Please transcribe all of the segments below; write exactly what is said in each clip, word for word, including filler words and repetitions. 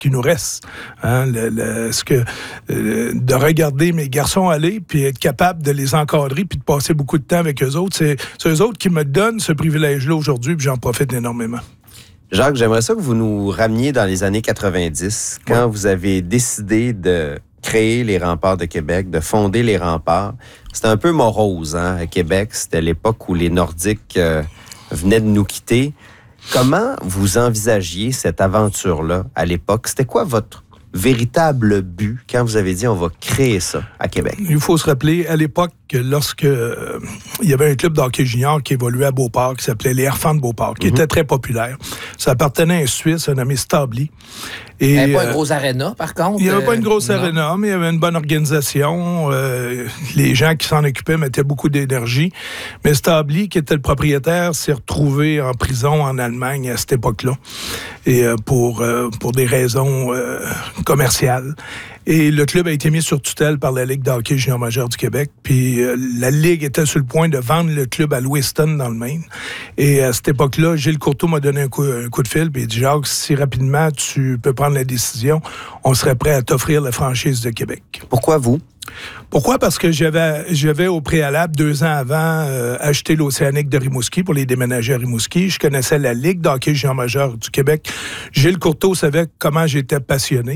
qui nous reste. Hein, le, le, ce que, euh, de regarder mes garçons aller, puis être capable de les encadrer, puis de passer beaucoup de temps avec eux autres, c'est, c'est eux autres qui me donnent ce privilège-là aujourd'hui, puis j'en profite énormément. Jacques, j'aimerais ça que vous nous rameniez dans les années quatre-vingt-dix, quand ouais. vous avez décidé de créer les Remparts de Québec, de fonder les Remparts. C'était un peu morose, hein, à Québec. C'était l'époque où les Nordiques euh, venaient de nous quitter. Comment vous envisagiez cette aventure-là à l'époque? C'était quoi votre véritable but quand vous avez dit on va créer ça à Québec? Il faut se rappeler, à l'époque, lorsque euh, il y avait un club d'hockey junior qui évoluait à Beauport, qui s'appelait les Harfans de Beauport, qui mm-hmm. était très populaire. Ça appartenait à un Suisse, un ami Stably. Il n'y avait pas euh, un gros aréna, par contre? Il n'y avait pas une grosse euh, aréna, mais il y avait une bonne organisation. Euh, les gens qui s'en occupaient mettaient beaucoup d'énergie. Mais Stably, qui était le propriétaire, s'est retrouvé en prison en Allemagne à cette époque-là, et euh, pour, euh, pour des raisons euh, commerciales. Et le club a été mis sur tutelle par la Ligue de hockey junior majeur du Québec. Puis euh, la Ligue était sur le point de vendre le club à Lewiston, dans le Maine. Et à cette époque-là, Gilles Courteau m'a donné un coup, un coup de fil. Puis il dit, Jacques, si rapidement tu peux prendre la décision, on serait prêt à t'offrir la franchise de Québec. Pourquoi vous? Pourquoi? Parce que j'avais, j'avais au préalable, deux ans avant, euh, acheté l'Océanique de Rimouski pour les déménager à Rimouski. Je connaissais la Ligue de hockey junior majeur du Québec. Gilles Courteau savait comment j'étais passionné.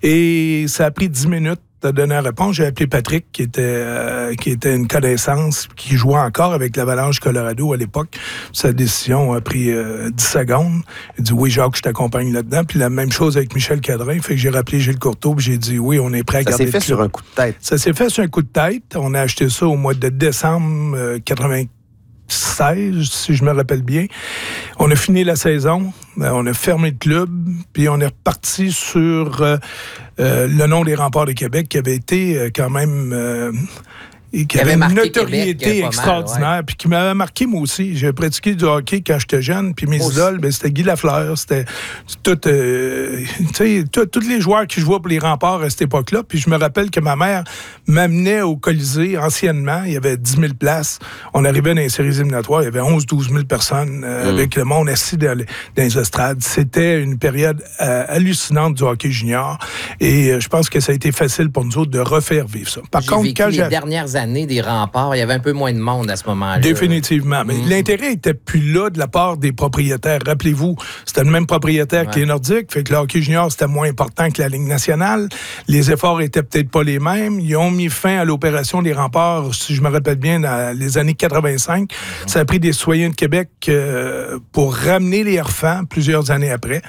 Et ça a pris dix minutes de donner la réponse. J'ai appelé Patrick, qui était, euh, qui était une connaissance, qui jouait encore avec l'Avalanche Colorado à l'époque. Sa décision a pris euh, dix secondes. Il dit, oui, Jacques, je t'accompagne là-dedans. Puis la même chose avec Michel Cadrin. Fait que j'ai rappelé Gilles Courteau, puis j'ai dit, oui, on est prêt à ça garder le club. Ça s'est fait sur un coup de tête. Ça s'est fait sur un coup de tête. On a acheté ça au mois de décembre euh, quatre-vingt-seize, si je me rappelle bien. On a fini la saison, on a fermé le club, puis on est reparti sur euh, euh, le nom des Remparts de Québec, qui avait été euh, quand même... Euh, et qui avait, avait une notoriété Québec, extraordinaire, ouais. Puis qui m'avait marqué moi aussi. J'ai pratiqué du hockey quand j'étais jeune, puis mes idoles, ben, c'était Guy Lafleur, c'était tout, euh, tu sais, tous les joueurs qui jouaient pour les Remparts à cette époque-là. Puis je me rappelle que ma mère m'amenait au Colisée anciennement, il y avait dix mille places. On arrivait dans les séries éliminatoires, il y avait onze à douze mille personnes euh, mmh. avec le monde assis dans les, dans les estrades. C'était une période euh, hallucinante du hockey junior, et euh, je pense que ça a été facile pour nous autres de refaire vivre ça. Par j'ai contre, quand les j'ai... dernières années des Remparts, il y avait un peu moins de monde à ce moment-là. Définitivement. Mais mmh. l'intérêt n'était plus là de la part des propriétaires. Rappelez-vous, c'était le même propriétaire ouais. que les Nordiques, fait que le hockey junior, c'était moins important que la Ligue nationale. Les efforts étaient peut-être pas les mêmes. Ils ont mis fin à l'opération des Remparts, si je me rappelle bien, dans les années quatre-vingt-cinq. Mmh. Ça a pris des citoyens de Québec euh, pour ramener les Harfans plusieurs années après.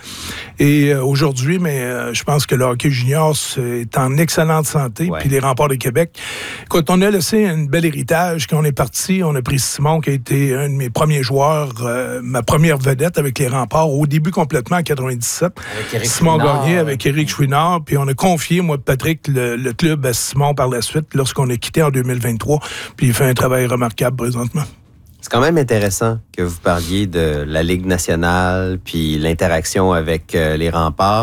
Et euh, aujourd'hui, mais euh, je pense que le hockey junior est en excellente santé. Ouais. Puis les Remparts de Québec, quand on a laissé un bel héritage, quand on est parti, on a pris Simon, qui a été un de mes premiers joueurs, euh, ma première vedette avec les Remparts, au début complètement en quatre-vingt-dix-sept. Simon Chouinard, Gagné avec Éric Chouinard, puis on a confié, moi, Patrick, le, le club à Simon par la suite, lorsqu'on a quitté en deux mille vingt-trois, puis il fait un travail remarquable présentement. C'est quand même intéressant que vous parliez de la Ligue nationale, puis l'interaction avec euh, les Remparts.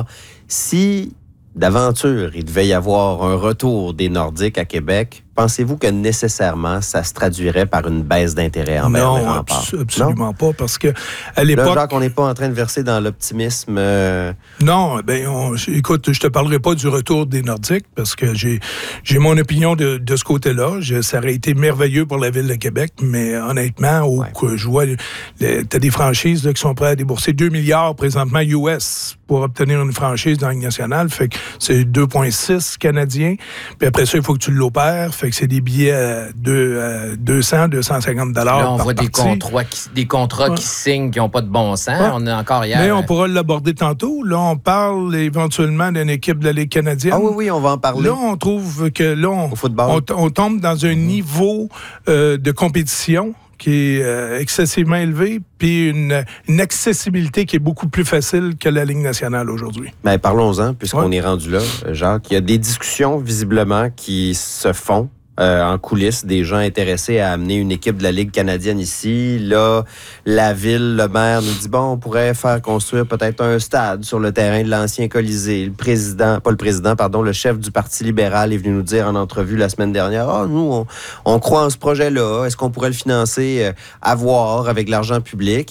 Si d'aventure, il devait y avoir un retour des Nordiques à Québec, pensez-vous que nécessairement ça se traduirait par une baisse d'intérêt envers les Remparts? Non, absolument non? pas, parce que à l'époque... Là, Jacques, on n'est pas en train de verser dans l'optimisme... Euh... Non, ben, on, écoute, je te parlerai pas du retour des Nordiques, parce que j'ai, j'ai mon opinion de, de ce côté-là. Je, ça aurait été merveilleux pour la Ville de Québec, mais honnêtement, au, ouais. que je vois, t'as des franchises là, qui sont prêtes à débourser deux milliards présentement U S pour obtenir une franchise dans la Ligue nationale, fait que c'est deux virgule six canadiens, puis après ça, il faut que tu l'opères, fait que c'est des billets à deux cents, deux cent cinquante dollars Là, on par voit partie. des contrats qui, des contrats ouais. qui signent qui n'ont pas de bon sens. Ouais. On a encore hier... Mais on pourra l'aborder tantôt. Là, on parle éventuellement d'une équipe de la Ligue canadienne. Ah oui, oui, on va en parler. Là, on trouve que là, on, Au football. on, on tombe dans un mmh. niveau euh, de compétition qui est euh, excessivement élevé, puis une, une accessibilité qui est beaucoup plus facile que la Ligue nationale aujourd'hui. Bien, parlons-en, puisqu'on ouais. est rendu là, Jacques. Il y a des discussions, visiblement, qui se font Euh, en coulisses, des gens intéressés à amener une équipe de la Ligue canadienne ici. Là, la ville, le maire nous dit, bon, on pourrait faire construire peut-être un stade sur le terrain de l'ancien Colisée. Le président, pas le président, pardon, le chef du Parti libéral est venu nous dire en entrevue la semaine dernière, ah, nous, on, on croit en ce projet-là. Est-ce qu'on pourrait le financer euh, à voir avec l'argent public?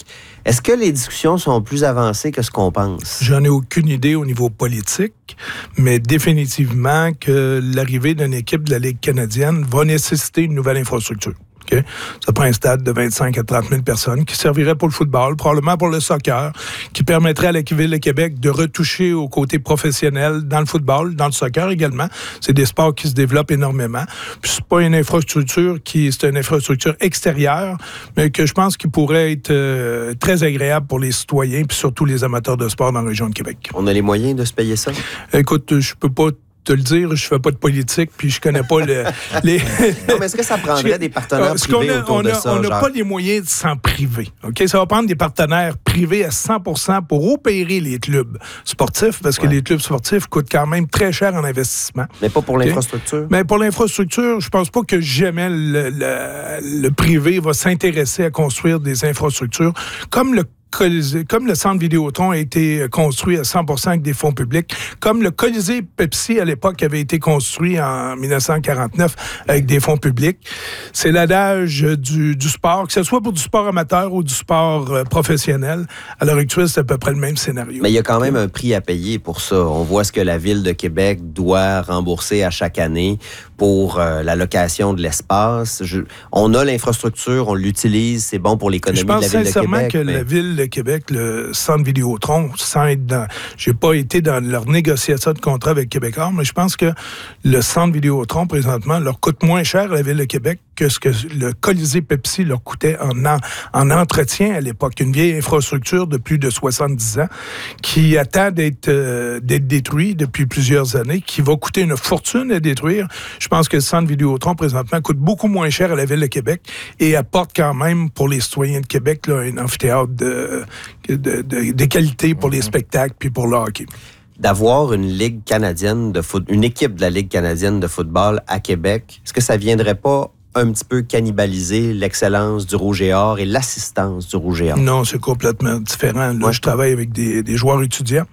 Est-ce que les discussions sont plus avancées que ce qu'on pense? J'en ai aucune idée au niveau politique, mais définitivement que l'arrivée d'une équipe de la Ligue canadienne va nécessiter une nouvelle infrastructure. Okay? Ça prend un stade de vingt-cinq à trente mille personnes qui servirait pour le football, probablement pour le soccer, qui permettrait à la Ville de Québec de retoucher au côté professionnel dans le football, dans le soccer également. C'est des sports qui se développent énormément. Puis c'est pas une infrastructure qui, c'est une infrastructure extérieure, mais que je pense qui pourrait être euh, très agréable pour les citoyens puis surtout les amateurs de sport dans la région de Québec. On a les moyens de se payer ça? Écoute, je peux pas te le dire, je fais pas de politique, puis je connais pas le, les... Non, mais est-ce que ça prendrait des partenaires Est-ce privés a, autour on a, de ça? On n'a pas les moyens de s'en priver. OK? Ça va prendre des partenaires privés à cent pour cent pour opérer les clubs sportifs, parce que ouais. les clubs sportifs coûtent quand même très cher en investissement. Mais pas pour okay? l'infrastructure? Mais pour l'infrastructure, je pense pas que jamais le, le, le privé va s'intéresser à construire des infrastructures comme le Comme le centre Vidéotron a été construit à cent pour cent avec des fonds publics, comme le Colisée Pepsi à l'époque avait été construit en dix-neuf cent quarante-neuf avec des fonds publics. C'est l'adage du, du sport, que ce soit pour du sport amateur ou du sport euh, professionnel. À l'heure actuelle, c'est à peu près le même scénario. Mais il y a quand même un prix à payer pour ça. On voit ce que la Ville de Québec doit rembourser à chaque année pour euh, la location de l'espace. Je, on a l'infrastructure, on l'utilise, c'est bon pour l'économie de la Ville de Québec. Je pense sincèrement que mais... la Ville de Québec, le centre Vidéotron, sans être dans... J'ai pas été dans leur négociation de contrat avec Québécois, mais je pense que le centre Vidéotron, présentement, leur coûte moins cher à la Ville de Québec que ce que le Colisée Pepsi leur coûtait en, en, en entretien à l'époque. Une vieille infrastructure de plus de soixante-dix ans qui attend d'être, euh, d'être détruite depuis plusieurs années, qui va coûter une fortune à détruire. Je pense que le centre Vidéotron, présentement, coûte beaucoup moins cher à la Ville de Québec et apporte quand même, pour les citoyens de Québec, là, un amphithéâtre de, de, de, de qualité pour les spectacles puis pour le hockey. D'avoir une Ligue canadienne de foot, une équipe de la Ligue canadienne de football à Québec, est-ce que ça viendrait pas un petit peu cannibaliser l'excellence du Rouge et Or et l'assistance du Rouge et Or? Non, c'est complètement différent. Là, ouais. Je travaille avec des, des joueurs étudiants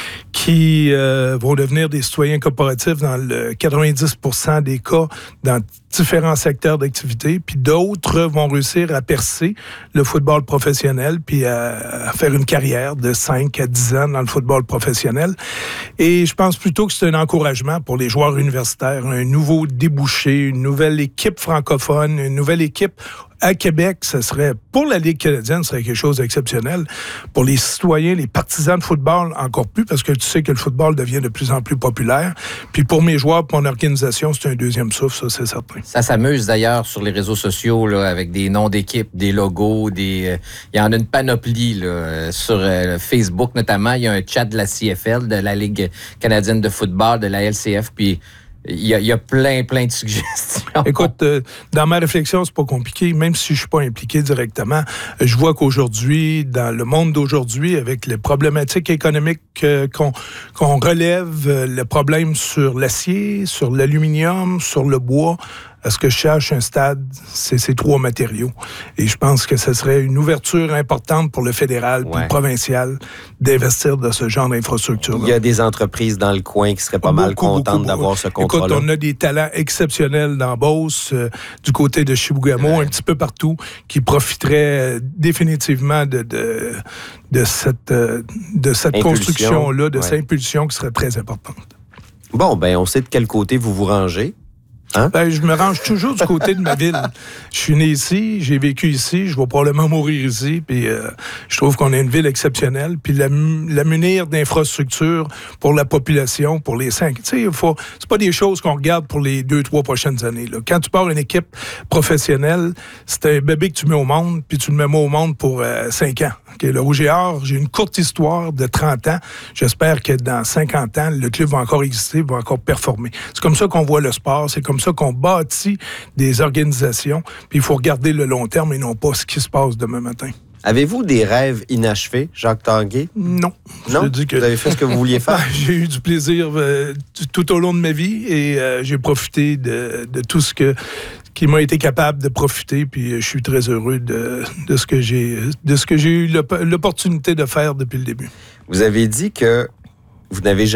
qui euh, vont devenir des citoyens coopératifs dans le quatre-vingt-dix pour cent des cas dans différents secteurs d'activité, puis d'autres vont réussir à percer le football professionnel puis à, à faire une carrière de cinq à dix ans dans le football professionnel. Et je pense plutôt que c'est un encouragement pour les joueurs universitaires, un nouveau débouché, une nouvelle équipe francophone, une nouvelle équipe à Québec. Ce serait, pour la Ligue canadienne, ce serait quelque chose d'exceptionnel. Pour les citoyens, les partisans de football, encore plus, parce que tu sais que le football devient de plus en plus populaire. Puis pour mes joueurs, pour mon organisation, c'est un deuxième souffle, ça, c'est certain. Ça s'amuse d'ailleurs sur les réseaux sociaux, là, avec des noms d'équipes, des logos, des. Euh, il y en a une panoplie là, sur euh, Facebook notamment. Il y a un chat de la C F L, de la Ligue canadienne de football, de la L C F, puis il y, a, il y a plein, plein de suggestions. Écoute, euh, dans ma réflexion, c'est pas compliqué, même si je suis pas impliqué directement. Je vois qu'aujourd'hui, dans le monde d'aujourd'hui, avec les problématiques économiques euh, qu'on, qu'on relève, euh, le problème sur l'acier, sur l'aluminium, sur le bois, ce que je cherche un stade, c'est ces trois matériaux. Et je pense que ce serait une ouverture importante pour le fédéral et ouais. le provincial d'investir dans ce genre d'infrastructure. Il y a des entreprises dans le coin qui seraient pas beaucoup, mal contentes beaucoup, d'avoir beaucoup. ce contrat-là. Écoute, on a des talents exceptionnels dans Beauce, euh, du côté de Chibougamau, ouais. un petit peu partout, qui profiteraient définitivement de, de, de cette, euh, de cette construction-là, de ouais. cette impulsion qui serait très importante. Bon, ben on sait de quel côté vous vous rangez. Hein? Ben, je me range toujours du côté de ma ville. Je suis né ici, j'ai vécu ici, je vais probablement mourir ici, puis euh, je trouve qu'on est une ville exceptionnelle, puis la, la munir d'infrastructures pour la population, pour les cinq. Tu sais, il faut, c'est pas des choses qu'on regarde pour les deux, trois prochaines années. Là. Quand tu pars une équipe professionnelle, c'est un bébé que tu mets au monde, puis tu le mets au monde pour euh, cinq ans. Okay, le Rouge et Or, j'ai une courte histoire de trente ans. J'espère que dans cinquante ans, le club va encore exister, va encore performer. C'est comme ça qu'on voit le sport, c'est comme ça qu'on bâtit des organisations, puis il faut regarder le long terme et non pas ce qui se passe demain matin. Avez-vous des rêves inachevés, Jacques Tanguay? Non. Non? Je dis que... Vous avez fait ce que vous vouliez faire? J'ai eu du plaisir euh, tout au long de ma vie et euh, j'ai profité de, de tout ce que qui m'a été capable de profiter, puis je suis très heureux de, de ce que j'ai de ce que j'ai eu l'opportunité de faire depuis le début. Vous avez dit que vous n'avez jamais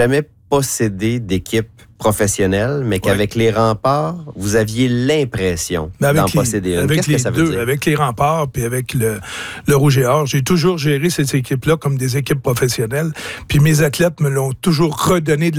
possédé d'équipe professionnelle, mais qu'avec ouais. les remparts, vous aviez l'impression d'en les, posséder une. Qu'est-ce que ça veut deux, dire? Avec les remparts puis avec le, le Rouge et Or, j'ai toujours géré ces équipes-là comme des équipes professionnelles. Puis mes athlètes me l'ont toujours redonné de la